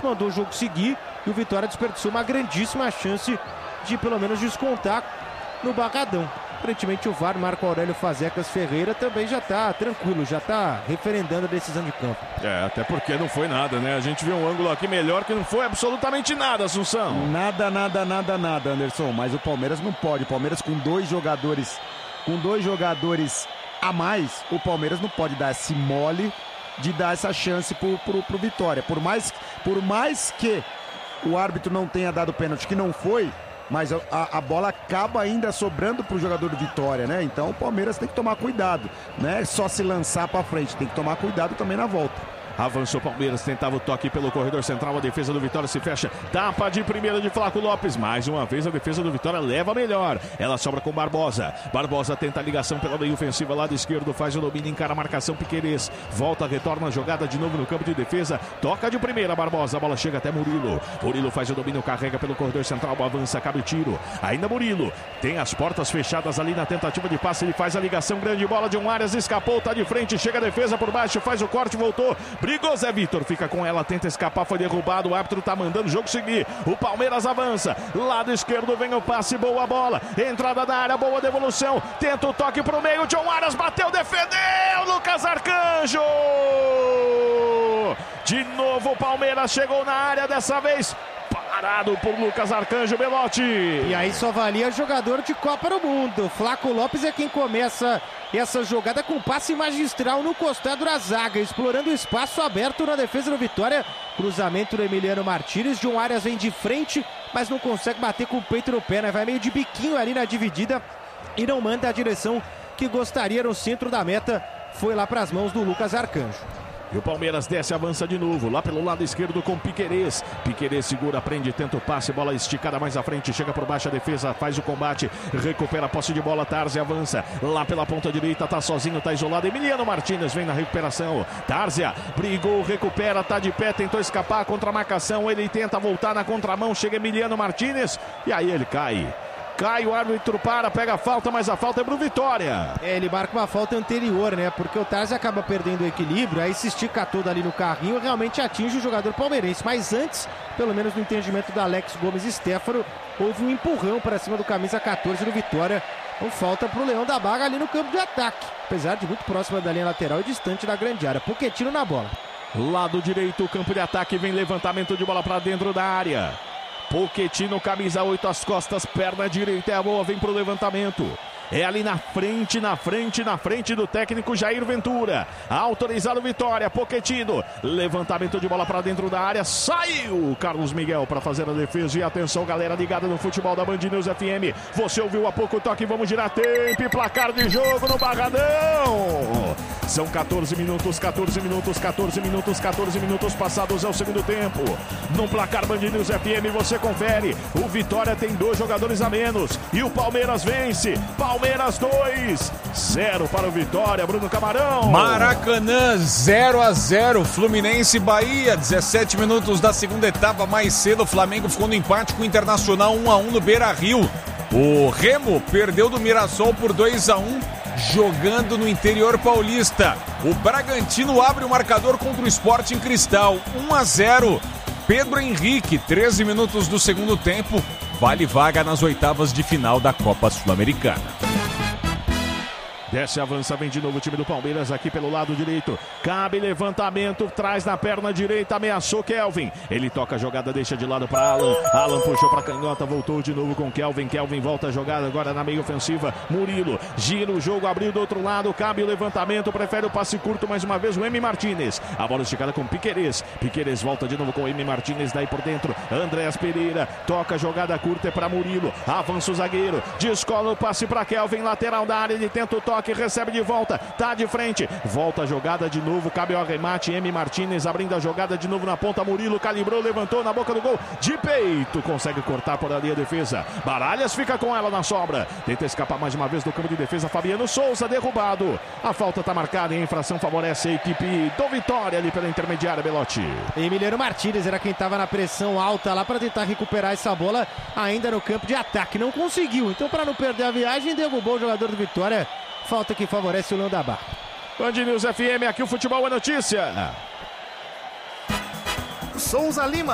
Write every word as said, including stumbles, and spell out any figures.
mandou o jogo seguir e o Vitória desperdiçou uma grandíssima chance de pelo menos descontar no Barradão. Aparentemente o V A R, Marco Aurélio Fazecas Ferreira, também já está tranquilo, já está referendando a decisão de campo. É, até porque não foi nada, né? A gente viu um ângulo aqui melhor que não foi absolutamente nada, Assunção. Nada, nada, nada, nada, Anderson. Mas o Palmeiras não pode. O Palmeiras com dois jogadores, com dois jogadores a mais, o Palmeiras não pode dar esse mole de dar essa chance pro, pro, pro Vitória. Por mais, por mais que o árbitro não tenha dado pênalti, que não foi, mas a, a bola acaba ainda sobrando pro jogador do Vitória, né? Então o Palmeiras tem que tomar cuidado, né? Só se lançar pra frente, tem que tomar cuidado também na volta. Avançou Palmeiras, tentava o toque pelo corredor central, a defesa do Vitória se fecha, tapa de primeira de Flaco Lopes, mais uma vez a defesa do Vitória leva melhor, ela sobra com Barbosa, Barbosa tenta a ligação pela meio ofensiva, lado esquerdo, faz o domínio, encara a marcação, Piquerez, volta, retorna a jogada de novo no campo de defesa, toca de primeira Barbosa, a bola chega até Murilo, Murilo faz o domínio, carrega pelo corredor central, avança, cabe o tiro, ainda Murilo, tem as portas fechadas ali na tentativa de passe, ele faz a ligação, grande bola de um Arias, escapou, tá de frente, chega a defesa por baixo, faz o corte, voltou, brigou Zé Vitor, fica com ela, tenta escapar, foi derrubado, o árbitro tá mandando o jogo seguir, o Palmeiras avança, lado esquerdo vem o passe, boa bola, entrada da área, boa devolução, tenta o toque pro meio, John Arias bateu, defendeu, Lucas Arcanjo! De novo o Palmeiras chegou na área, dessa vez parado por Lucas Arcanjo, Belotti. E aí só valia jogador de Copa do Mundo. Flaco Lopes é quem começa essa jogada com passe magistral no costado da zaga, explorando o espaço aberto na defesa do Vitória. Cruzamento do Emiliano Martínez, John Arias vem de frente, mas não consegue bater com o peito no pé, né? Vai meio de biquinho ali na dividida e não manda a direção que gostaria no centro da meta. Foi lá para as mãos do Lucas Arcanjo. E o Palmeiras desce, avança de novo, lá pelo lado esquerdo com Piquerez. Piquerez segura, prende, tenta o passe, bola esticada mais à frente, chega por baixo a defesa, faz o combate, recupera a posse de bola, Tarzi avança, lá pela ponta direita, tá sozinho, tá isolado, Emiliano Martínez vem na recuperação, Tárzia brigou, recupera, tá de pé, tentou escapar contra a marcação, ele tenta voltar na contramão, chega Emiliano Martínez, e aí ele cai. Cai, o árbitro para, pega a falta, mas a falta é pro Vitória. É, ele marca uma falta anterior, né? Porque o Tarzi acaba perdendo o equilíbrio, aí se estica todo ali no carrinho, realmente atinge o jogador palmeirense. Mas antes, pelo menos no entendimento da Alex Gomes e Stefano, houve um empurrão para cima do camisa catorze do Vitória. Então falta pro Leão da Barra ali no campo de ataque. Apesar de muito próxima da linha lateral e distante da grande área. Pochettino na bola. Lado direito, campo de ataque, vem levantamento de bola para dentro da área. Pochettino, camisa oito, as costas, perna direita é a boa, vem pro levantamento. É ali na frente, na frente, na frente do técnico Jair Ventura. Autorizado Vitória, Pochettino. Levantamento de bola para dentro da área. Saiu Carlos Miguel para fazer a defesa. E atenção, galera ligada no futebol da Band News F M. Você ouviu há pouco o toque, vamos girar tempo e placar de jogo no Barradão. São quatorze minutos, quatorze minutos, quatorze minutos, quatorze minutos passados ao segundo tempo. No placar Band News F M você confere. O Vitória tem dois jogadores a menos. E o Palmeiras vence. Palmeiras dois, zero para o Vitória, Bruno Camarão. Maracanã, zero a zero, Fluminense e Bahia, dezessete minutos da segunda etapa, mais cedo o Flamengo ficou no empate com o Internacional um a um no Beira-Rio. O Remo perdeu do Mirassol por dois a um, jogando no interior paulista. O Bragantino abre o marcador contra o Sporting Cristal, um a zero. Pedro Henrique, treze minutos do segundo tempo, vale vaga nas oitavas de final da Copa Sul-Americana. Desce, avança, vem de novo o time do Palmeiras aqui pelo lado direito. Cabe levantamento, traz na perna direita, ameaçou Kelvin. Ele toca a jogada, deixa de lado para Alan. Alan puxou para canhota, voltou de novo com Kelvin. Kelvin volta a jogada agora na meia ofensiva. Murilo gira o jogo, abriu do outro lado. Cabe o levantamento, prefere o passe curto mais uma vez o M. Martínez. A bola esticada com Piquerez. Piquerez volta de novo com o M. Martínez, daí por dentro. Andréas Pereira toca a jogada curta, é para Murilo. Avança o zagueiro, descola o passe para Kelvin, lateral da área. Ele tenta o toque, que recebe de volta, tá de frente, volta a jogada de novo, cabe o arremate, M. Martínez abrindo a jogada de novo na ponta, Murilo calibrou, levantou na boca do gol, de peito, consegue cortar por ali a defesa, Baralhas fica com ela na sobra, tenta escapar mais uma vez do campo de defesa, Fabiano Souza derrubado, a falta tá marcada e a infração favorece a equipe do Vitória ali pela intermediária, Belotti. Emiliano Martínez era quem tava na pressão alta lá para tentar recuperar essa bola ainda no campo de ataque, não conseguiu, então para não perder a viagem, derrubou o jogador do Vitória. Falta que favorece o Leão da Barra. Band News F M, aqui o futebol é notícia. Souza Lima.